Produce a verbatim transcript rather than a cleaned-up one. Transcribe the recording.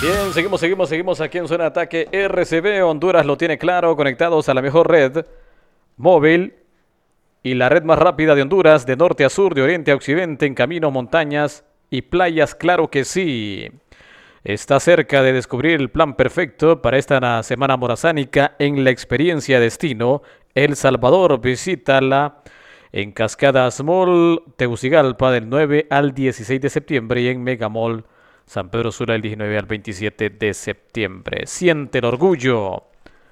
Bien, seguimos, seguimos, seguimos aquí en Zona de Ataque R C B. Honduras lo tiene claro, conectados a la mejor red móvil y la red más rápida de Honduras, de norte a sur, de oriente a occidente, en caminos, montañas y playas, claro que sí. Está cerca de descubrir el plan perfecto para esta semana morazánica en la experiencia Destino El Salvador. Visítala en Cascadas Mall Tegucigalpa del nueve al dieciséis de septiembre y en Megamall San Pedro Sula del diecinueve al veintisiete de septiembre. Siente el orgullo